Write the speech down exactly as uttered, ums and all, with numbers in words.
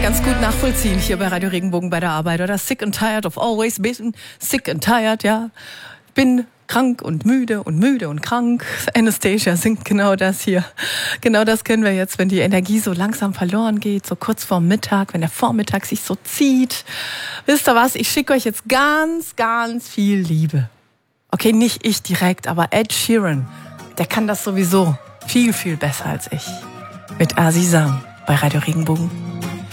ganz gut nachvollziehen hier bei Radio Regenbogen bei der Arbeit, oder? Sick and tired of always being sick and tired, ja. Bin krank und müde und müde und krank. Anastasia singt genau das hier. Genau das können wir jetzt, wenn die Energie so langsam verloren geht, so kurz vorm Mittag, wenn der Vormittag sich so zieht. Wisst ihr was? Ich schicke euch jetzt ganz, ganz viel Liebe. Okay, nicht ich direkt, aber Ed Sheeran, der kann das sowieso viel, viel besser als ich. Mit Azizam bei Radio Regenbogen.